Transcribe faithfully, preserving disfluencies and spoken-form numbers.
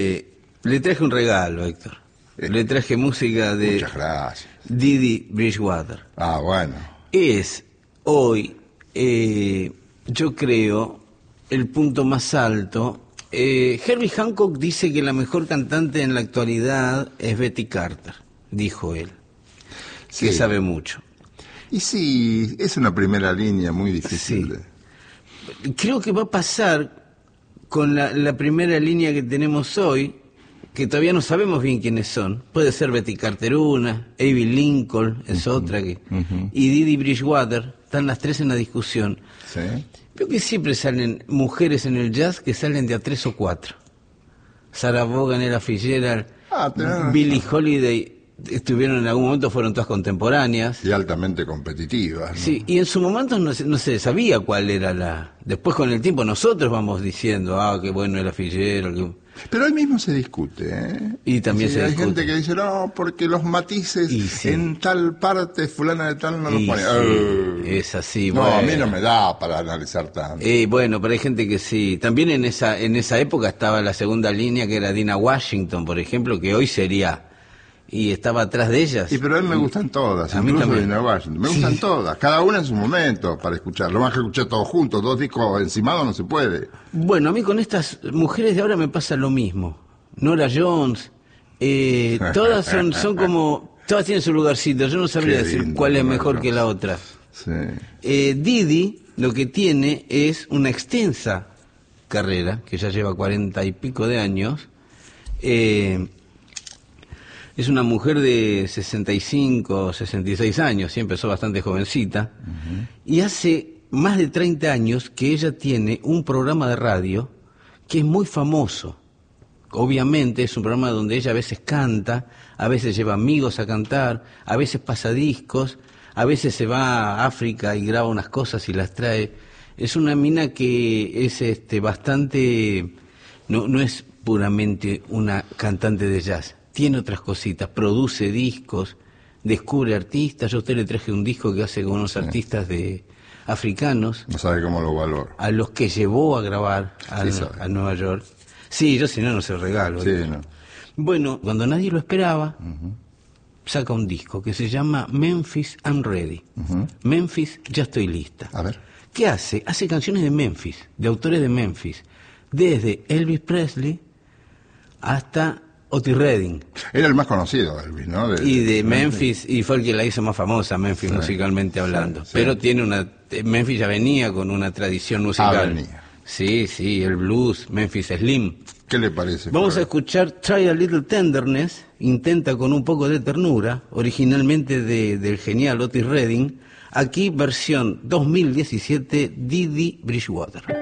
Eh, le traje un regalo, Héctor. Eh, le traje música de... Muchas gracias. Didi Bridgewater. Ah, bueno. Es hoy, eh, yo creo, el punto más alto. Eh, Herbie Hancock dice que la mejor cantante en la actualidad es Betty Carter, dijo él, sí, que sabe mucho. Y sí, es una primera línea muy difícil. Sí. De... Creo que va a pasar con la, la primera línea que tenemos hoy, que todavía no sabemos bien quiénes son. Puede ser Betty Carter una, Abbey Lincoln es uh-huh, otra, que, uh-huh. y Didi Bridgewater, están las tres en la discusión. Sí. Veo que siempre salen mujeres en el jazz que salen de a tres o cuatro. Sarah Vaughan, Ella Fitzgerald, ah, Billie Holiday, estuvieron en algún momento, fueron todas contemporáneas. Y altamente competitivas, ¿no? Sí, y en su momento no se, no se sabía cuál era la... Después con el tiempo nosotros vamos diciendo, ah, qué bueno Ella Fitzgerald, que... Pero hoy mismo se discute, ¿eh? Y también sí, se hay discute. gente que dice, no, porque los matices sí. en tal parte fulana de tal no y los pone. Sí, uh, es así, no, bueno. a mí no me da para analizar tanto. Eh, bueno, pero hay gente que sí. También en esa en esa época estaba la segunda línea, que era Dina Washington, por ejemplo, que hoy sería... Y estaba atrás de ellas. Y pero a mí me gustan todas, a mí también. Dina Washington. Me gustan sí. todas, cada una en su momento para escuchar. Lo más que escuché todos juntos, dos discos encimados no se puede. Bueno, a mí con estas mujeres de ahora me pasa lo mismo. Nora Jones, eh, todas son son como, todas tienen su lugarcito. Yo no sabría Qué decir lindo, cuál es mejor Jones. Que la otra. Sí. Eh, Didi lo que tiene es una extensa carrera, que ya lleva cuarenta y pico de años. Eh, es una mujer de sesenta y cinco, sesenta y seis años, sí, empezó bastante jovencita, uh-huh. y hace más de treinta años que ella tiene un programa de radio que es muy famoso. Obviamente es un programa donde ella a veces canta, a veces lleva amigos a cantar, a veces pasa discos, a veces se va a África y graba unas cosas y las trae. Es una mina que es este bastante, no, no es puramente una cantante de jazz, tiene otras cositas, produce discos, descubre artistas. Yo a usted le traje un disco que hace con unos sí. artistas de africanos. No sabe cómo lo valora. A los que llevó a grabar a, sí, a Nueva York. Sí, yo si no, no se regalo. Sí, no. Bueno, cuando nadie lo esperaba, uh-huh. saca un disco que se llama Memphis, I'm Ready. Uh-huh. Memphis, ya estoy lista. A ver. ¿Qué hace? Hace canciones de Memphis, de autores de Memphis. Desde Elvis Presley hasta Otis Redding. Era el más conocido, Elvis, ¿no? De, y de, de Memphis, y fue el que la hizo más famosa, Memphis, sí, musicalmente hablando. Sí, sí. Pero tiene una... Memphis ya venía con una tradición musical. Ah, venía. Sí, sí, el blues, Memphis Slim. ¿Qué le parece? Vamos a escuchar Try a Little Tenderness, intenta con un poco de ternura, originalmente de, del genial Otis Redding. Aquí versión dos mil diecisiete, Didi Bridgewater.